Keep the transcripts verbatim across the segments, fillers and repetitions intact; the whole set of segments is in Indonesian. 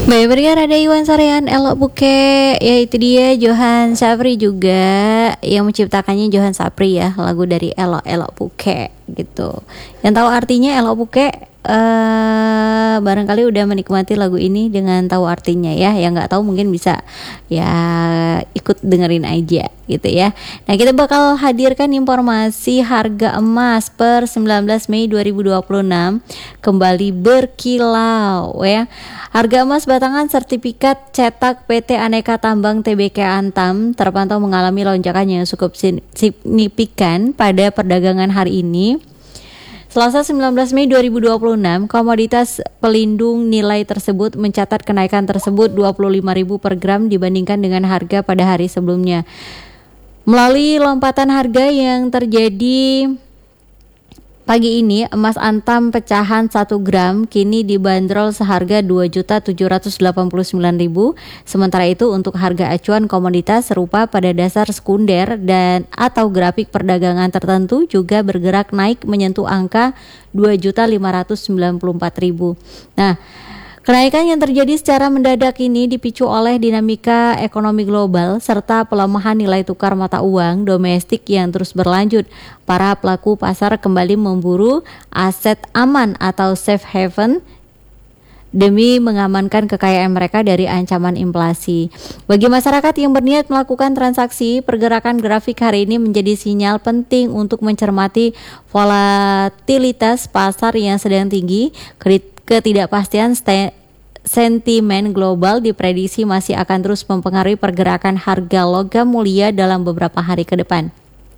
Baik, pendengar, ada Iwan Sarian, Elok Buke, ya itu dia Johan Sapri juga yang menciptakannya. Johan Sapri ya, lagu dari Elok Elok Buke gitu. Yang tahu artinya Elok Buke uh, barangkali udah menikmati lagu ini dengan tahu artinya ya. Yang nggak tahu mungkin bisa ya ikut dengerin aja gitu ya. Nah, kita bakal hadirkan informasi harga emas per sembilan belas Mei dua ribu dua puluh enam kembali berkilau ya. Harga emas batangan sertifikat cetak P T Aneka Tambang T B K Antam terpantau mengalami lonjakan yang cukup signifikan pada perdagangan hari ini. Selasa sembilan belas Mei dua ribu dua puluh enam, komoditas pelindung nilai tersebut mencatat kenaikan tersebut dua puluh lima ribu per gram dibandingkan dengan harga pada hari sebelumnya. Melalui lompatan harga yang terjadi pagi ini, emas antam pecahan satu gram kini dibanderol seharga dua juta tujuh ratus delapan puluh sembilan ribu. Sementara itu untuk harga acuan komoditas serupa pada dasar sekunder dan atau grafik perdagangan tertentu juga bergerak naik menyentuh angka dua juta lima ratus sembilan puluh empat ribu. Nah, kenaikan yang terjadi secara mendadak ini dipicu oleh dinamika ekonomi global serta pelemahan nilai tukar mata uang domestik yang terus berlanjut. Para pelaku pasar kembali memburu aset aman atau safe haven demi mengamankan kekayaan mereka dari ancaman inflasi. Bagi masyarakat yang berniat melakukan transaksi, pergerakan grafik hari ini menjadi sinyal penting untuk mencermati volatilitas pasar yang sedang tinggi. Ketidakpastian st- sentimen global diprediksi masih akan terus mempengaruhi pergerakan harga logam mulia dalam beberapa hari ke depan.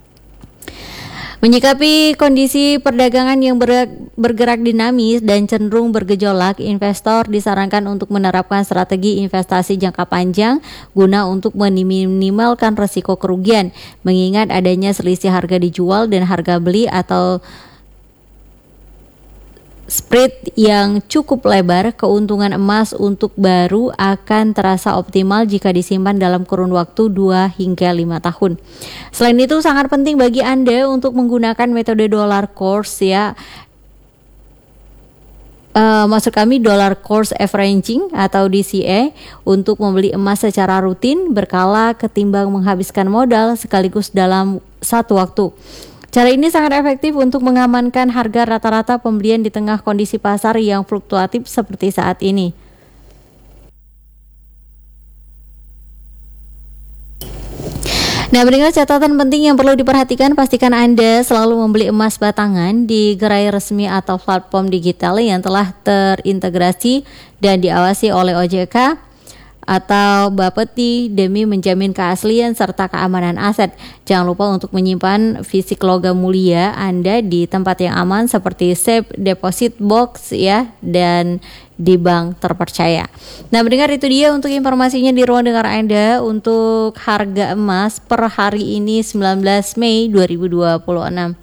Menyikapi kondisi perdagangan yang bergerak dinamis dan cenderung bergejolak, investor disarankan untuk menerapkan strategi investasi jangka panjang guna untuk meminimalkan risiko kerugian, mengingat adanya selisih harga dijual dan harga beli atau spread yang cukup lebar. Keuntungan emas untuk baru akan terasa optimal jika disimpan dalam kurun waktu dua hingga lima tahun. Selain itu sangat penting bagi Anda untuk menggunakan metode dollar cost ya. Uh, maksud kami dollar cost averaging atau D C A untuk membeli emas secara rutin berkala ketimbang menghabiskan modal sekaligus dalam satu waktu. Cara ini sangat efektif untuk mengamankan harga rata-rata pembelian di tengah kondisi pasar yang fluktuatif seperti saat ini. Nah, mendengar catatan penting yang perlu diperhatikan, pastikan Anda selalu membeli emas batangan di gerai resmi atau platform digital yang telah terintegrasi dan diawasi oleh O J K atau Bapeti demi menjamin keaslian serta keamanan aset. Jangan lupa untuk menyimpan fisik logam mulia Anda di tempat yang aman seperti safe deposit box ya, dan di bank terpercaya. Nah, mendengar itu dia untuk informasinya di ruang dengar Anda untuk harga emas per hari ini sembilan belas Mei dua ribu dua puluh enam.